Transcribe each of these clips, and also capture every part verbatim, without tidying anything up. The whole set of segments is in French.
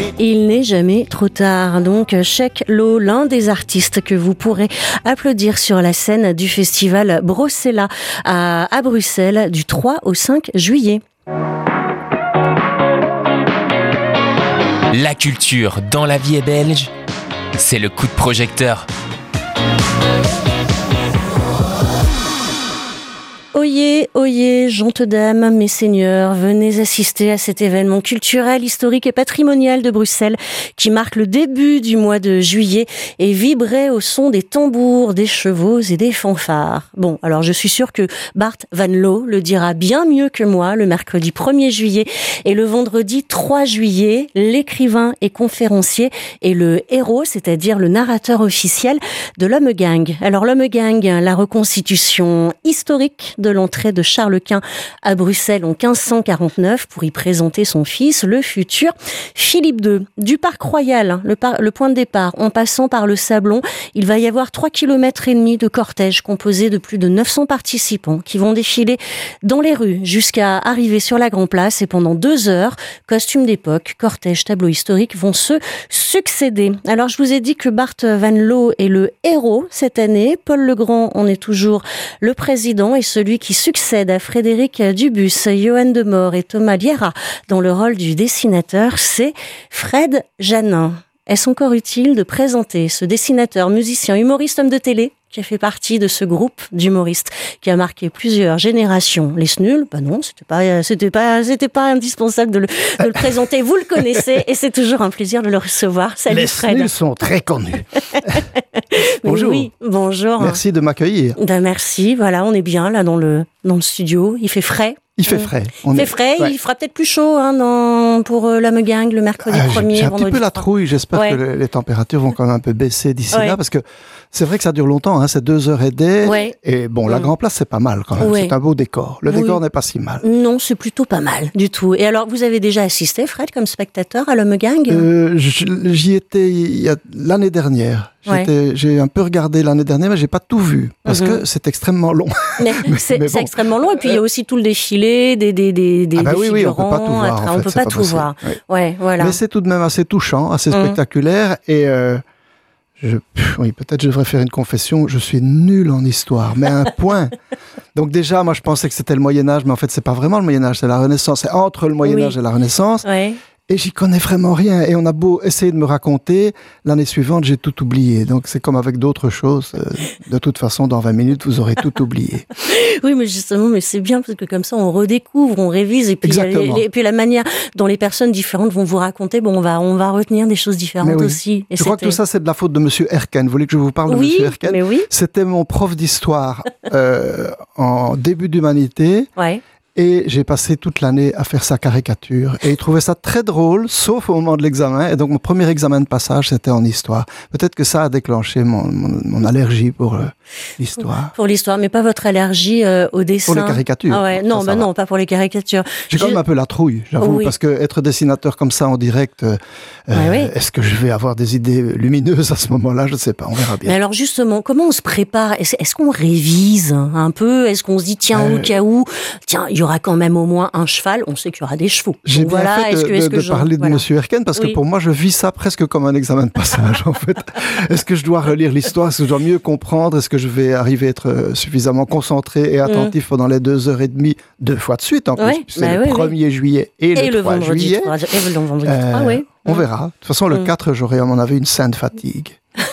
Il n'est jamais trop tard, donc Cheikh Lo, l'un des artistes que vous pourrez applaudir sur la scène du festival Brossella à, à Bruxelles du trois au cinq juillet. La culture dans la vie est belge, c'est le coup de projecteur. Oyez, oyez, gentes dames, mes seigneurs, venez assister à cet événement culturel, historique et patrimonial de Bruxelles qui marque le début du mois de juillet et vibrer au son des tambours, des chevaux et des fanfares. Bon, alors je suis sûre que Bart Van Loo le dira bien mieux que moi le mercredi premier juillet et le vendredi trois juillet, l'écrivain et conférencier est le héros, c'est-à-dire le narrateur officiel de l'Homme Gang. Alors l'Homme Gang, la reconstitution historique de de l'entrée de Charles Quint à Bruxelles en quinze cent quarante-neuf pour y présenter son fils, le futur Philippe deux. Du Parc Royal, le, par- le point de départ, en passant par le Sablon, il va y avoir trois kilomètres et demi de cortège composé de plus de neuf cents participants qui vont défiler dans les rues jusqu'à arriver sur la Grand Place et pendant deux heures, costumes d'époque, cortège, tableaux historiques vont se succéder. Alors je vous ai dit que Bart Van Loo est le héros cette année, Paul Legrand en est toujours le président et celui qui succède à Frédéric Dubus, Johan Demore et Thomas Liera dans le rôle du dessinateur, c'est Fred Janin. Est-ce encore utile de présenter ce dessinateur, musicien, humoriste, homme de télé qui a fait partie de ce groupe d'humoristes qui a marqué plusieurs générations? Les Snuls, bah non, c'était pas, c'était pas, c'était pas indispensable de le, de le présenter. Vous le connaissez et c'est toujours un plaisir de le recevoir. Salut Les Fred. Snuls sont très connus. Bonjour. Oui, bonjour. Merci de m'accueillir. Ben merci. Voilà, on est bien là dans le dans le studio. Il fait frais. Il fait frais. On il fait frais, est... ouais. Il fera peut-être plus chaud hein, dans, pour euh, l'Homme Gang le mercredi ah, premier. J'ai un petit peu la trouille, j'espère ouais. que les, les températures vont quand même un peu baisser d'ici ouais. là, parce que c'est vrai que ça dure longtemps, hein, c'est deux heures et des, ouais. et bon, la mmh. Grand Place c'est pas mal quand même, ouais. c'est un beau décor. Le oui. décor n'est pas si mal. Non, c'est plutôt pas mal du tout. Et alors, vous avez déjà assisté, Fred, comme spectateur à l'Homme Gang euh, J'y étais il y a, l'année dernière. Ouais. J'ai un peu regardé l'année dernière, mais j'ai pas tout vu parce mm-hmm. que c'est extrêmement long. Mais, mais, c'est, mais bon. c'est extrêmement long et puis il y a aussi tout le défilé des des des des, ah bah des oui, figurants. Oui, on peut pas tout voir. En on fait, peut pas tout possible. voir. Oui. Ouais, voilà. Mais c'est tout de même assez touchant, assez mm. spectaculaire et euh, je, oui, peut-être je devrais faire une confession. Je suis nul en histoire, mais à un point. Donc déjà, moi je pensais que c'était le Moyen Âge, mais en fait c'est pas vraiment le Moyen Âge, c'est la Renaissance. C'est entre le Moyen Âge oui. et la Renaissance. Ouais. Et j'y connais vraiment rien. Et on a beau essayer de me raconter, l'année suivante, j'ai tout oublié. Donc, c'est comme avec d'autres choses. De toute façon, dans vingt minutes, vous aurez tout oublié. Oui, mais justement, mais c'est bien parce que comme ça, on redécouvre, on révise. Et puis, les, et puis la manière dont les personnes différentes vont vous raconter, bon, on va, on va retenir des choses différentes oui. aussi. Et je crois que tout ça, c'est de la faute de Monsieur Herken. Vous voulez que je vous parle de oui, Monsieur Herken? Mais oui. C'était mon prof d'histoire euh, en début d'humanité. Ouais. Et j'ai passé toute l'année à faire sa caricature. Et il trouvait ça très drôle, sauf au moment de l'examen. Et donc, mon premier examen de passage, c'était en histoire. Peut-être que ça a déclenché mon, mon, mon allergie pour euh, l'histoire. Pour l'histoire, mais pas votre allergie euh, au dessin. Pour les caricatures. Ah ouais, non, bah non, pas pour les caricatures. J'ai je... quand même un peu la trouille, j'avoue. Oui. Parce que être dessinateur comme ça en direct, euh, ouais, oui. est-ce que je vais avoir des idées lumineuses à ce moment-là? Je ne sais pas, on verra bien. Mais alors, justement, comment on se prépare? Est-ce, est-ce qu'on révise un peu? Est-ce qu'on se dit, tiens, euh... au cas où, tiens, il y aura quand même au moins un cheval, on sait qu'il y aura des chevaux. J'ai donc bien voilà, fait de, est-ce que, de, est-ce que de je... parler de voilà. Monsieur Herken, parce oui. que pour moi, je vis ça presque comme un examen de passage, en fait. Est-ce que je dois relire l'histoire? Est-ce que je dois mieux comprendre? Est-ce que je vais arriver à être suffisamment concentré et attentif mmh. pendant les deux heures et demie, deux fois de suite, en plus? Ouais, c'est bah le oui, premier oui. juillet et, et le, le trois juillet. trois, et le vendredi euh, trois, oui. On mmh. verra. De toute façon, le mmh. quatre, j'aurai, à mon avis, une sainte fatigue.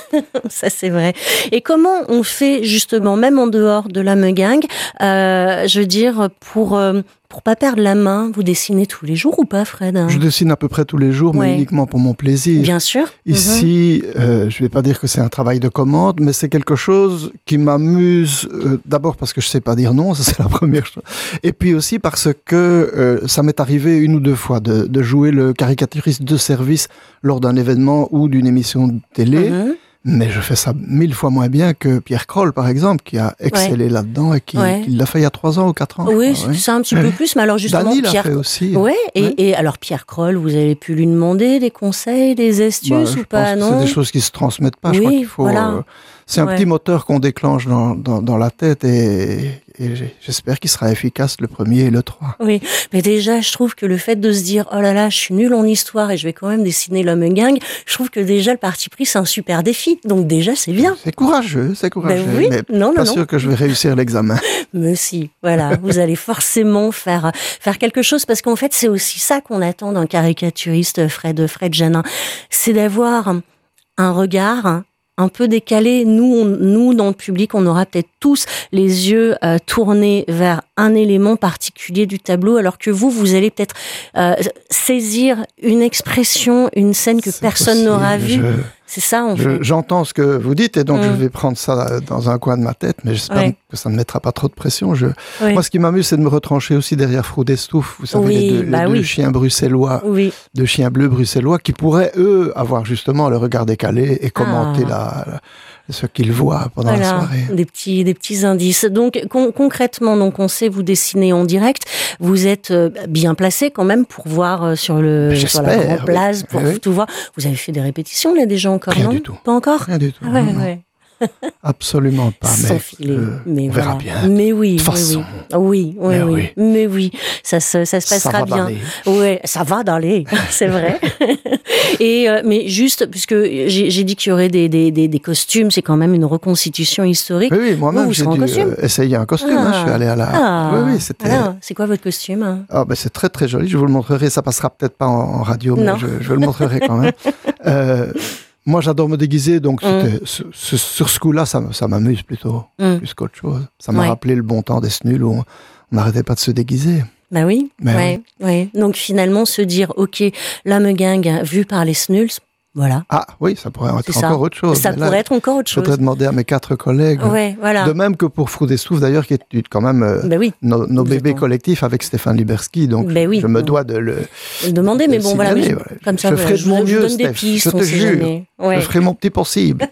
Ça, c'est vrai. Et comment on fait, justement, même en dehors de l'Homme Gang, euh, je veux dire, pour... Euh, Pour pas perdre la main, vous dessinez tous les jours ou pas, Fred? Je dessine à peu près tous les jours, ouais. mais uniquement pour mon plaisir. Bien sûr. Ici, mm-hmm. euh, je vais pas dire que c'est un travail de commande, mais c'est quelque chose qui m'amuse. Euh, d'abord parce que je sais pas dire non, ça c'est la première chose. Et puis aussi parce que euh, ça m'est arrivé une ou deux fois de, de jouer le caricaturiste de service lors d'un événement ou d'une émission de télé. Mm-hmm. Mais je fais ça mille fois moins bien que Pierre Kroll, par exemple, qui a excellé ouais. là-dedans et qui, ouais. qui l'a fait il y a trois ans ou quatre ans. Oui, crois, c'est ouais. un petit peu plus, mais alors justement... Dany Pierre... l'a fait aussi. Ouais, et, ouais. et alors Pierre Kroll, vous avez pu lui demander des conseils, des astuces bah, ou pas, non? C'est des choses qui se transmettent pas. Oui, je crois qu'il faut... voilà. Euh, c'est un ouais. petit moteur qu'on déclenche dans, dans, dans la tête et et j'espère qu'il sera efficace le premier et le trois. Oui, mais déjà, je trouve que le fait de se dire « Oh là là, je suis nul en histoire et je vais quand même dessiner l'homme gang », je trouve que déjà, le parti pris, c'est un super défi. Donc déjà, c'est bien. C'est courageux, c'est courageux, ben oui, mais non, pas non, sûr non. que je vais réussir l'examen. Mais si, voilà, vous allez forcément faire faire quelque chose, parce qu'en fait, c'est aussi ça qu'on attend d'un caricaturiste, Fred, Fred Janin. C'est d'avoir un regard un peu décalé. Nous, on, nous, dans le public, on aura peut-être tous les yeux euh, tournés vers un élément particulier du tableau, alors que vous, vous allez peut-être euh, saisir une expression, une scène que C'est personne possible, n'aura vue. je... C'est ça, en Je, fait. J'entends ce que vous dites et donc Mm. je vais prendre ça dans un coin de ma tête, mais j'espère Ouais. que ça ne mettra pas trop de pression. Je... Oui. Moi, ce qui m'amuse, c'est de me retrancher aussi derrière Froudestouf. Vous savez, Oui, les deux, bah les deux oui. chiens bruxellois, Oui. deux chiens bleus bruxellois, qui pourraient, eux, avoir justement le regard décalé et commenter Ah. la, la- ce qu'ils voient pendant Voilà, la soirée. des petits, des petits indices. Donc con- concrètement, donc on sait vous dessiner en direct. Vous êtes euh, bien placé quand même pour voir euh, sur le sur la J'espère, grande place, oui. pour Oui, oui. tout voir. Vous avez fait des répétitions là déjà encore, Rien non? du tout. Pas encore. Rien du tout. Ah ouais, Non, non. ouais. Absolument pas. Sans Mais, filet. euh, mais on voilà. verra bien. Mais oui, De toute oui, façon. oui, oui, oui, Mais oui. oui. Mais oui, ça se, ça se Ça passera va bien. d'aller. Ouais, ça va d'aller, c'est vrai. Et euh, mais juste, puisque j'ai, j'ai dit qu'il y aurait des, des, des, des costumes, c'est quand même une reconstitution historique. Oui, oui, moi-même, Vous, vous j'ai serez en dû costume euh, essayer un costume. hein. Je suis allé à la... Ah, oui, oui, c'était... alors, c'est quoi votre costume hein Ah ben c'est très très joli, je vous le montrerai, ça passera peut-être pas en, en radio, mais Non. je, je le montrerai quand même. Euh, moi j'adore me déguiser, donc Mm. c'était- ce- ce- sur ce coup-là, ça, me- ça m'amuse plutôt, Mm. plus qu'autre chose. Ça m'a Ouais. rappelé le bon temps des snuls où on on n'arrêtait pas de se déguiser. Bah oui, Ben ouais, ouais. Donc finalement, se dire, ok, l'âme gang vu par les snuls, voilà. Ah oui, ça pourrait être C'est ça. encore autre chose. Ça mais là, pourrait être encore autre je chose. voudrais demander à mes quatre collègues, Ouais, voilà. de même que pour Froudestouf d'ailleurs, qui est quand même euh, Bah oui, nos, nos Vous bébés êtes en- collectifs avec Stéphane Liberski, donc Ben oui. je me dois de le... le demander, mais de bon, voilà. mais signaler, je- voilà. Comme ça, je voilà, ferai je de vous, mon je vous mieux, donne des Steph, pistes, je te on sait jure. jamais. Ouais. Je ferai mon petit possible.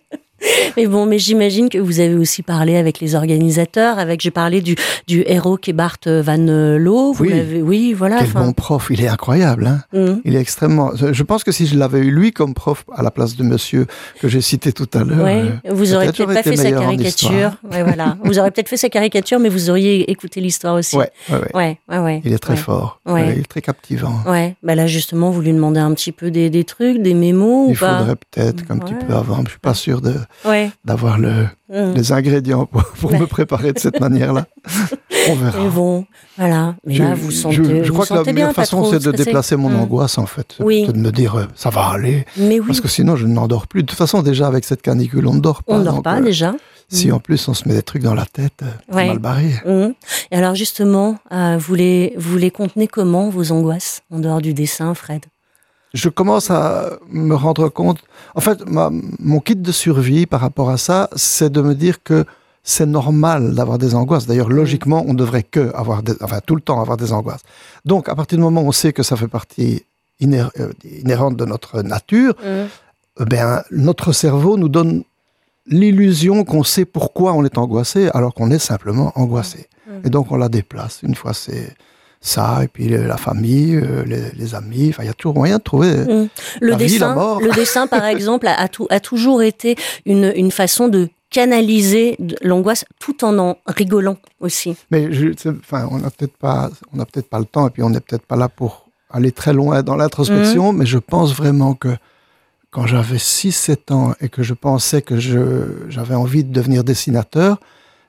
Mais bon, mais j'imagine que vous avez aussi parlé avec les organisateurs, avec, j'ai parlé du, du héros qui est Bart Van Loo. Vous Oui. l'avez, oui, voilà. Quel enfin, bon prof, il est incroyable. Hein. hum. Il est extrêmement... Je pense que si je l'avais eu lui comme prof à la place de monsieur que j'ai cité tout à l'heure... Ouais, euh, vous aurez peut-être peut-être j'aurais pas été fait sa meilleur en caricature. histoire. Ouais, voilà. Vous aurez peut-être fait sa caricature, mais vous auriez écouté l'histoire aussi. Ouais, ouais, ouais. ouais, ouais. ouais. Il est très ouais. fort. Ouais. Ouais, il est très captivant. Ouais, bah là justement, vous lui demandez un petit peu des, des trucs, des mémos ou Il pas? faudrait peut-être qu'un petit Ouais. peu avant. Je suis pas sûr de Ouais. d'avoir le, hum. les ingrédients pour, pour Ouais. me préparer de cette manière-là. On verra. Et bon, voilà. Mais Je, là, vous sentez, je, je vous crois que la sentez bien, meilleure pas façon, trop c'est de stressé. déplacer mon Hum. angoisse, en fait. C'est Oui. de me dire, euh, ça va aller. Mais oui, Parce que sinon, je ne m'endors plus. De toute façon, déjà, avec cette canicule, on ne dort pas. on ne dort donc, pas euh, déjà. Si en plus, on se met des trucs dans la tête, euh, c'est Ouais. mal barré. Hum. Et alors justement, euh, vous, les, vous les contenez comment, vos angoisses, en dehors du dessin, Fred? Je commence à me rendre compte. En fait, ma- mon kit de survie par rapport à ça, c'est de me dire que c'est normal d'avoir des angoisses. D'ailleurs, logiquement, on devrait que avoir des, enfin, tout le temps avoir des angoisses. Donc, à partir du moment où on sait que ça fait partie iné- euh, inhérente de notre nature, Hum. eh bien, notre cerveau nous donne l'illusion qu'on sait pourquoi on est angoissé, alors qu'on est simplement angoissé. Hum. Et donc, on la déplace. Une fois, c'est ça, et puis la famille, euh, les, les amis. Enfin, il y a toujours moyen de trouver. Hum. Le La vie, dessin, la mort. le dessin, par exemple, a, a, tout- a toujours été une, une façon de canaliser de l'angoisse tout en en rigolant aussi. Mais je, c'est- enfin, on n'a peut-être pas, on n'a peut-être pas le temps, et puis on n'est peut-être pas là pour aller très loin dans l'introspection. Mais je pense vraiment que quand j'avais six sept ans et que je pensais que je, j'avais envie de devenir dessinateur,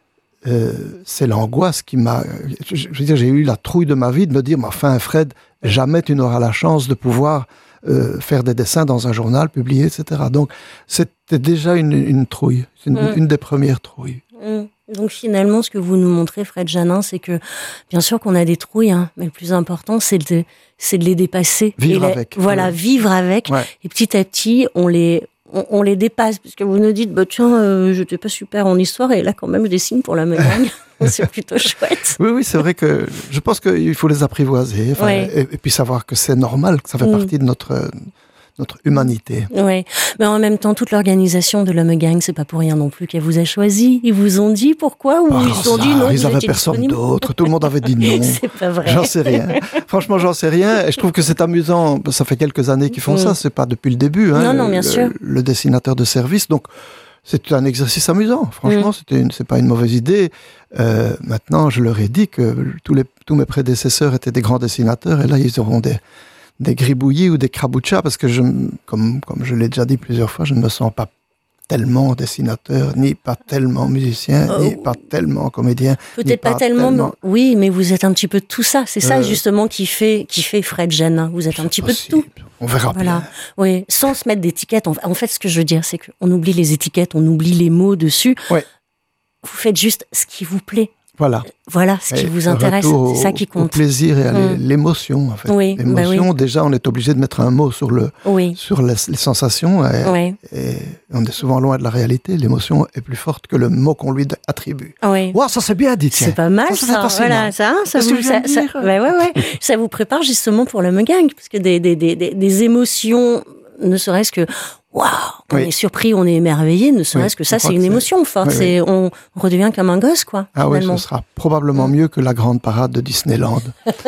euh, c'est l'angoisse qui m'a. Je, je veux dire, j'ai eu la trouille de ma vie de me dire, mais enfin, Fred, jamais tu n'auras la chance de pouvoir euh, faire des dessins dans un journal, publier, et cetera. Donc, c'était déjà une, une trouille. C'est une, Mm. une des premières trouilles. Hum. Donc finalement, ce que vous nous montrez, Fred Janin, c'est que bien sûr qu'on a des trouilles, hein, mais le plus important, c'est de, c'est de les dépasser. Vivre Et la- avec. Voilà, Ouais. vivre avec. Ouais. Et petit à petit, on les, on, on les dépasse. Parce que vous nous dites, bah, tiens, euh, je n'étais pas super en histoire, et là, quand même, je dessine pour la Megang. C'est plutôt chouette. Oui, oui, c'est vrai que je pense qu'il faut les apprivoiser, enfin, Ouais. et, et puis savoir que c'est normal, que ça fait Mm. partie de notre, notre humanité. Ouais, mais en même temps, toute l'organisation de l'Homme Gang, c'est pas pour rien non plus qu'elle vous a choisi. Ils vous ont dit pourquoi ou Oh, ils vous ont ça, dit non, ils vous avaient étiez personne disponible. d'autre, tout le monde avait dit non. C'est pas vrai. J'en sais rien. Franchement, j'en sais rien. Et je trouve que c'est amusant. Ça fait quelques années qu'ils font Mm. ça. C'est pas depuis le début. Hein, Non, non, bien le, sûr. Le dessinateur de service. Donc, c'est un exercice amusant. Franchement, Mm. c'était une, c'est pas une mauvaise idée. Euh, maintenant, je leur ai dit que tous, les, tous mes prédécesseurs étaient des grands dessinateurs et là, ils auront des, des gribouillis ou des krabouchas parce que, je, comme, comme je l'ai déjà dit plusieurs fois, je ne me sens pas tellement dessinateur, ni pas tellement musicien, Oh. ni pas tellement comédien. ni Peut-être pas, tellement, mais- oui, mais vous êtes un petit peu de tout ça. C'est ça Euh, justement qui fait qui fait Fred Janin. Vous êtes un petit peu de Possible. tout. On verra Voilà. bien. Oui, sans se mettre d'étiquettes. En en fait, ce que je veux dire, c'est qu'on oublie les étiquettes, on oublie les mots dessus. Ouais. Vous faites juste ce qui vous plaît. Voilà. Voilà, ce qui Et vous intéresse. retour C'est ça au- qui Au compte. plaisir et à Mm. l'émotion, en fait. Oui, bah L'émotion, oui. déjà, on est obligé de mettre un mot sur, le, Oui, sur les, les sensations. Et, oui, et on est souvent loin de la réalité. L'émotion est plus forte que le mot qu'on lui attribue. oui. Wow, ça c'est bien dit, tiens. C'est pas mal Ça, ça. ça fait passer Voilà, mal. ça, ça Qu'est-ce que vous, je viens ça, de ça- dire ouais, ouais, ouais. Ça vous prépare justement pour le Megang, parce que des, des, des, des, des émotions, ne serait-ce que waouh, on Oui. est surpris, on est émerveillé, ne serait-ce Oui, que je ça, crois c'est que une c'est- émotion forte. Oui, oui. C'est, on redevient comme un gosse, quoi. Ah oui, finalement. ce sera probablement Mm. mieux que la grande parade de Disneyland.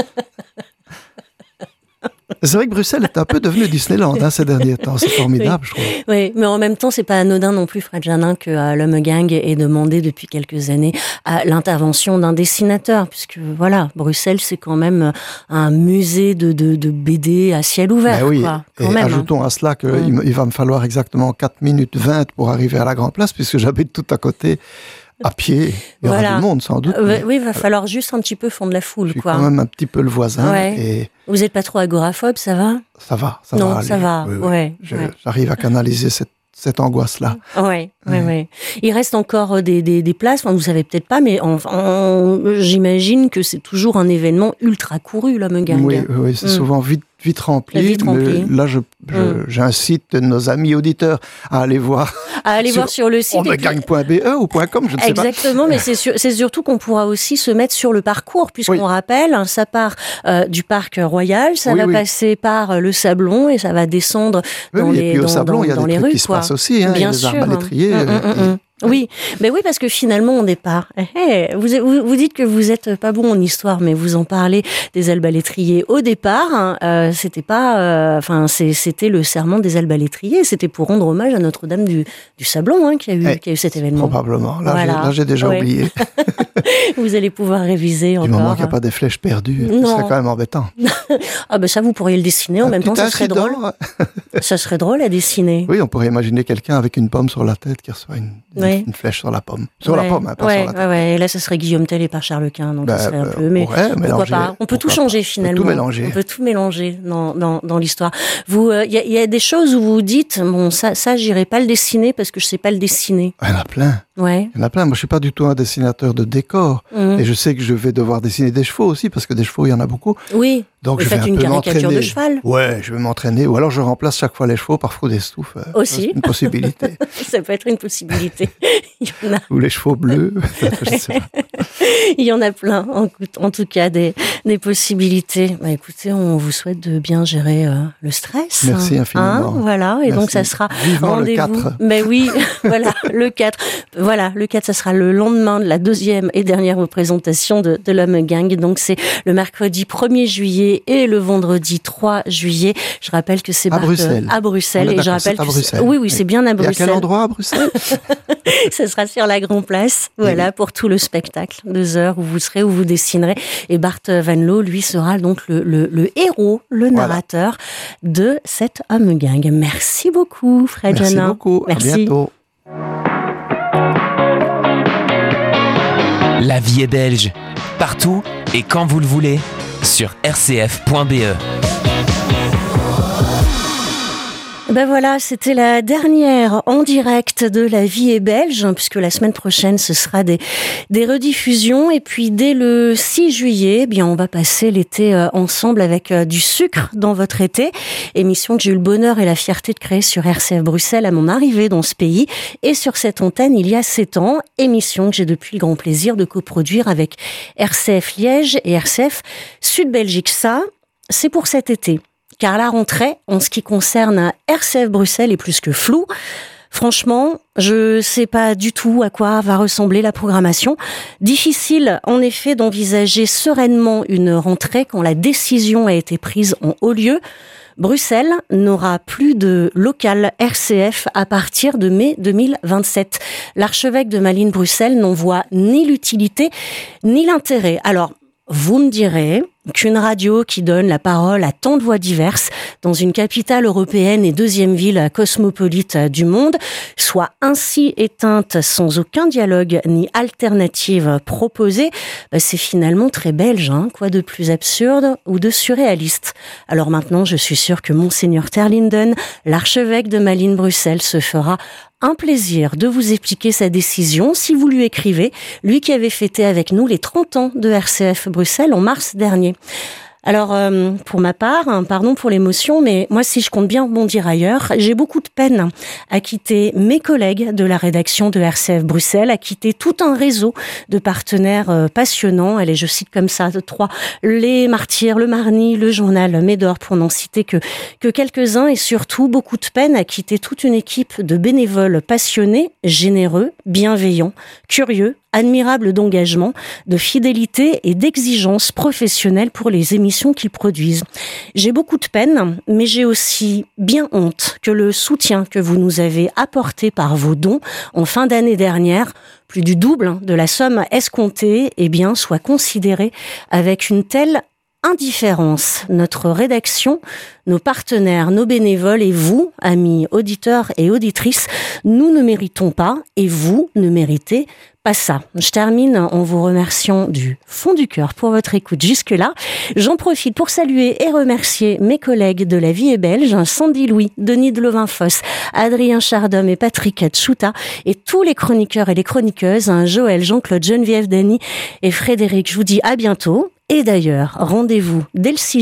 C'est vrai que Bruxelles est un peu devenue Disneyland hein, ces derniers temps. C'est formidable, je trouve. Oui, mais en même temps, c'est pas anodin non plus, Fred Janin, que euh, le Megang ait demandé depuis quelques années à l'intervention d'un dessinateur, puisque voilà, Bruxelles, c'est quand même un musée de, de, de B D à ciel ouvert, Ben oui, quoi. et Quand même. ajoutons à cela qu'il Mm. il va me falloir exactement quatre minutes vingt pour arriver à la Grande Place, puisque j'habite tout à côté, à pied. Il y aura Voilà. du monde, sans doute. Euh, mais oui, il va falloir juste un petit peu fondre la je foule, suis quoi. quand même un petit peu le voisin, Ouais. et Vous n'êtes pas trop agoraphobe, ça va? ça va, ça Non, va aller. ça va, Oui, oui. ouais, Je- ouais. J'arrive à canaliser cette, cette angoisse-là. Ouais, ouais, Ouais. ouais. Il reste encore euh, des, des, des places, enfin, vous savez peut-être pas, mais en- en- j'imagine que c'est toujours un événement ultra couru, le Megang. Oui, oui, oui, c'est Mm. souvent vite, vite rempli. Vite mais rempli. Là, je, je- Mm. j'incite nos amis auditeurs à aller voir À aller Sur voir sur le site. et puis- omegang point b e ou .com, je ne sais pas. Exactement, mais c'est sur- c'est surtout qu'on pourra aussi se mettre sur le parcours, puisqu'on Oui. rappelle, hein, ça part euh, du parc royal, ça Oui, va oui. passer par euh, le Sablon et ça va descendre Oui, dans oui, les et puis au dans- Sablon, dans- il y a dans des les trucs rues, qui se quoi. passent aussi. Hein, il y Bien a des sûr. arbalétriers. Hum, hum, euh, hum, hum. Oui, mais oui, parce que finalement, au départ, eh, eh, vous, vous, vous dites que vous êtes pas bon en histoire, mais vous en parlez des arbalétriers. Au départ, hein, euh, c'était pas, euh, enfin, c'est- c'était le serment des arbalétriers. C'était pour rendre hommage à Notre-Dame du, du Sablon, hein, qui a eu, Eh, qui a eu cet événement. Probablement. Là, j'ai- Voilà. là, j'ai déjà Ouais. oublié. Vous allez pouvoir réviser Du encore. moment qu'il n'y a pas des flèches perdues, ce Non. serait quand même embêtant. Ah ben ça, vous pourriez le dessiner en Un même temps. petit Ça serait incident. drôle. Ça serait drôle à dessiner. Oui, on pourrait imaginer quelqu'un avec une pomme sur la tête qui reçoit une, une- Oui. une flèche sur la pomme. Sur Ouais, la pomme, hein, pas ouais, sur la tête. ouais, ouais. Et là, ça serait Guillaume Tell et pas Charles Quint, donc Ben, ça serait un euh, peu. Mais on pourrait pourquoi mélanger, pas On peut tout pourquoi changer pas. finalement. On peut tout mélanger. On peut tout mélanger dans dans, dans l'histoire. Vous, il y, a, y a des choses où vous dites bon ça ça j'irai pas le dessiner parce que je sais pas le dessiner. Il y en a plein. Ouais. Il y en a plein. Moi, je suis pas du tout un dessinateur de décor. Mhm. Et je sais que je vais devoir dessiner des chevaux aussi, parce que des chevaux, il y en a beaucoup. Oui. Donc, Vous je vais faites un une peu caricature m'entraîner. de cheval. Ouais, je vais m'entraîner. Ou alors, je remplace chaque fois les chevaux par Froudestouff. Euh, Aussi. C'est une possibilité. Ça peut être une possibilité. Il y en a, Ou les chevaux bleus. Je sais pas. il y en a plein. En, en tout cas, des des possibilités. Bah, écoutez, on vous souhaite de bien gérer euh, le stress. Merci hein, infiniment. voilà. Et Merci. donc, ça sera Vivement le rendez-vous. quatre. Mais oui, voilà, le quatre. Voilà, le quatre, ça sera le lendemain de la deuxième et dernière représentation de, de l'Homme Gang. Donc, c'est le mercredi premier juillet et le vendredi trois juillet. Je rappelle que c'est À Barthes- Bruxelles. À Bruxelles. On est Et je d'accord, rappelle c'est à que Bruxelles. oui, oui, c'est bien à Et à Bruxelles. quel endroit à Bruxelles? Ce sera sur la Grand Place, voilà, pour tout le spectacle. Deux heures où vous serez, où vous dessinerez. Et Bart Van Loo, lui, sera donc le, le, le héros, le Voilà. narrateur de cet Homme Gang. Merci beaucoup, Fred Merci Janin. beaucoup. Merci. À bientôt. La vie est belge. Partout et quand vous le voulez. Sur r c f point b e. Ben voilà, c'était la dernière en direct de La vie est belge, puisque la semaine prochaine, ce sera des, des rediffusions. Et puis, dès le six juillet, eh bien, on va passer l'été euh, ensemble avec euh, du sucre dans votre été. Émission que j'ai eu le bonheur et la fierté de créer sur R C F Bruxelles à mon arrivée dans ce pays. Et sur cette antenne, il y a sept ans. Émission que j'ai depuis le grand plaisir de coproduire avec R C F Liège et R C F Sud-Belgique. Ça, c'est pour cet été. Car la rentrée, en ce qui concerne R C F Bruxelles, est plus que floue. Franchement, je sais pas du tout à quoi va ressembler la programmation. Difficile, en effet, d'envisager sereinement une rentrée quand la décision a été prise en haut lieu. Bruxelles n'aura plus de local R C F à partir de mai deux mille vingt-sept. L'archevêque de Malines-Bruxelles n'en voit ni l'utilité ni l'intérêt. Alors, vous me direz qu'une radio qui donne la parole à tant de voix diverses dans une capitale européenne et deuxième ville cosmopolite du monde soit ainsi éteinte sans aucun dialogue ni alternative proposée, c'est finalement très belge, hein, quoi de plus absurde ou de surréaliste. Alors maintenant, je suis sûre que Monseigneur Terlinden, l'archevêque de Malines-Bruxelles, se fera un plaisir de vous expliquer sa décision si vous lui écrivez, lui qui avait fêté avec nous les trente ans de R C F Bruxelles en mars dernier. Alors, euh, pour ma part, hein, pardon pour l'émotion, mais moi, si je compte bien rebondir ailleurs, j'ai beaucoup de peine à quitter mes collègues de la rédaction de R C F Bruxelles, à quitter tout un réseau de partenaires euh, passionnants. Allez, je cite comme ça, de trois, les Martyrs, le Marny, le journal Médor, pour n'en citer que, que quelques-uns, et surtout beaucoup de peine à quitter toute une équipe de bénévoles passionnés, généreux, bienveillants, curieux, admirable d'engagement, de fidélité et d'exigence professionnelle pour les émissions qu'ils produisent. J'ai beaucoup de peine, mais j'ai aussi bien honte que le soutien que vous nous avez apporté par vos dons en fin d'année dernière, plus du double de la somme escomptée, eh bien, soit considéré avec une telle indifférence. Notre rédaction, nos partenaires, nos bénévoles et vous, amis auditeurs et auditrices, nous ne méritons pas et vous ne méritez pas ça. Je termine en vous remerciant du fond du cœur pour votre écoute jusque-là. J'en profite pour saluer et remercier mes collègues de La Vie est belge, Sandy Louis, Denis de Levinfoss, Adrien Chardom et Patrick Tchouta, et tous les chroniqueurs et les chroniqueuses, Joël, Jean-Claude, Geneviève, Dany et Frédéric. Je vous dis à bientôt. Et d'ailleurs, rendez-vous dès le six